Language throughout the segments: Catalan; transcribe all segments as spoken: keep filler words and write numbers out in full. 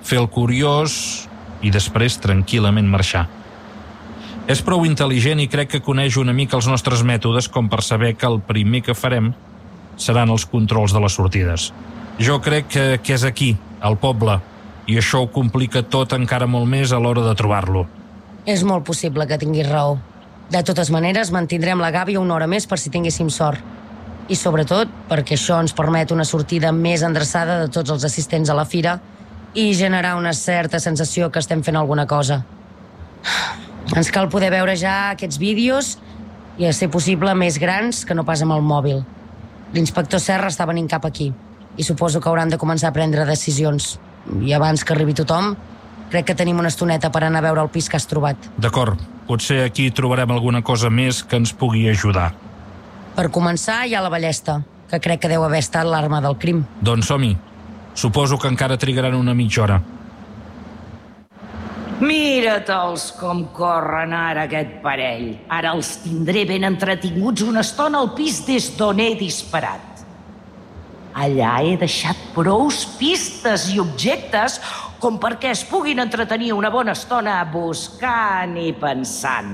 fer el curiós i després tranquil·lament marxar. És prou intel·ligent i crec que coneix una mica els nostres mètodes com per saber que el primer que farem seran els controls de les sortides. Jo crec que, que és aquí, al poble, i això ho complica tot encara molt més a l'hora de trobar-lo. És molt possible que tinguis raó. De totes maneres, mantindrem la gàbia una hora més per si tinguéssim sort. I sobretot perquè això ens permet una sortida més endreçada de tots els assistents a la fira i generar una certa sensació que estem fent alguna cosa. Ens cal poder veure ja aquests vídeos i, a ser possible, més grans que no pas amb el mòbil. L'inspector Serra està venint cap aquí i suposo que hauran de començar a prendre decisions. I abans que arribi tothom, crec que tenim una estoneta per anar a veure el pis que has trobat. D'acord, potser aquí trobarem alguna cosa més que ens pugui ajudar. Per començar, hi ha la ballesta, que crec que deu haver estat l'arma del crim. Doncs som-hi. Suposo que encara trigaran una mitja hora. Mira-te'ls com corren ara aquest parell. Ara els tindré ben entretinguts una estona al pis des d'on he disparat. Allà he deixat prous pistes i objectes com perquè es puguin entretenir una bona estona buscant i pensant.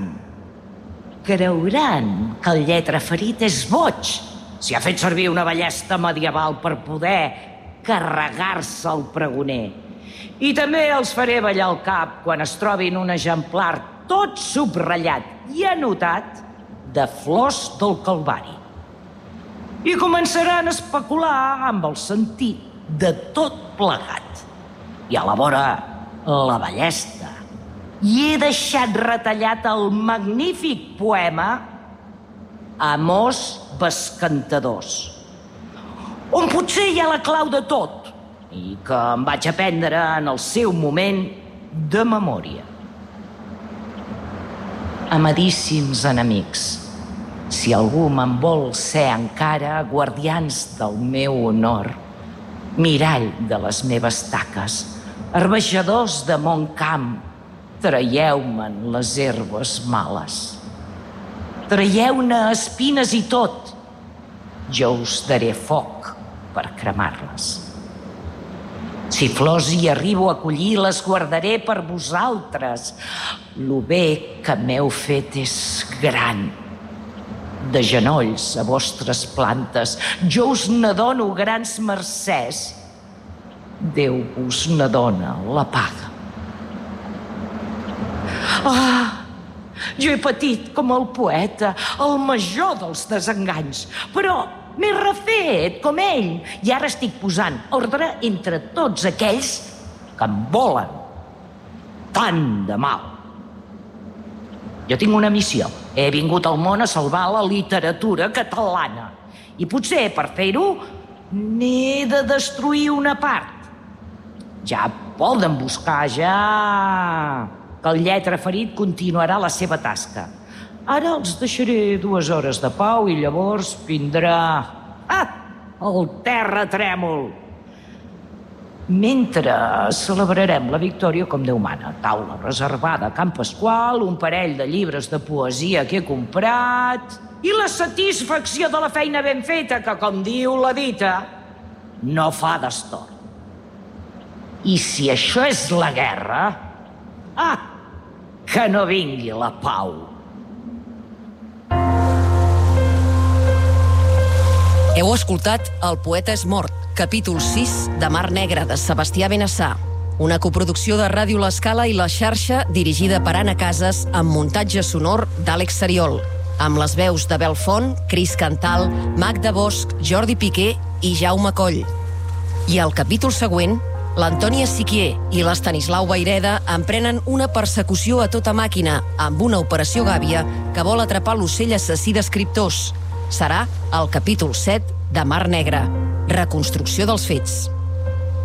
Creuran que el lletraferit és boig si ha fet servir una ballesta medieval per poder carregar-se el pregoner. I també els faré ballar el cap quan es trobin un exemplar tot subratllat i anotat de Flors del Calvari. I començaran a especular amb el sentit de tot plegat. I a la vora la ballesta. I he deixat retallat el magnífic poema Amors bescantadors, on potser hi ha la clau de tot i que em vaig aprendre en el seu moment de memòria. Amadíssims enemics, si algú me'n vol ser encara guardians del meu honor, mirall de les meves taques, herbejadors de mon camp, traieu-me'n les herbes males. Traieu-ne espines i tot. Jo us daré foc per cremar-les. Si flors hi arribo a collir, les guardaré per vosaltres. Lo bé que m'heu fet és gran. De genolls a vostres plantes, jo us n'adono grans mercès. Déu us n'adona la paga. Ah, jo he patit com el poeta, el major dels desenganys, però m'he refet com ell i ara estic posant ordre entre tots aquells que em volen tant de mal. Jo tinc una missió. He vingut al món a salvar la literatura catalana. I potser, per fer-ho, n'he de destruir una part. Ja poden buscar, ja... que el lletraferit continuarà la seva tasca. Ara els deixaré dues hores de pau i llavors vindrà... Ah! El terratrèmol! Mentre celebrarem la victòria com Déu mana. Taula reservada a Can Pasqual, un parell de llibres de poesia que he comprat i la satisfacció de la feina ben feta que, com diu la dita, no fa destort. I si això és la guerra... Ah! Que no vingui la pau. Heu escoltat El poeta és mort, capítol sis de Mar Negra, de Sebastià Benassà. Una coproducció de Ràdio L'Escala i La Xarxa, dirigida per Anna Casas, amb muntatge sonor d'Àlex Seriol, amb les veus de Bel Font, Cris Cantal, Magda Bosch, Jordi Piqué i Jaume Coll. I al capítol següent, l'Antònia Siquier i l'Estanislau Vaireda emprenen una persecució a tota màquina amb una operació gàbia que vol atrapar l'ocell assassí d'escriptors. Serà el capítol set de Mar Negra, reconstrucció dels fets.